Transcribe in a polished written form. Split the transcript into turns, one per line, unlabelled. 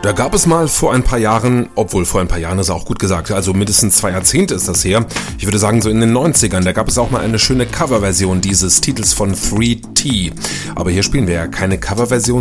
Da gab es mal vor ein paar Jahren, obwohl vor ein paar Jahren ist auch gut gesagt, also mindestens 2 Jahrzehnte ist das her, ich würde sagen so in den 90ern, da gab es auch mal eine schöne Coverversion dieses Titels von 3T. Aber hier spielen wir ja keine Coverversion,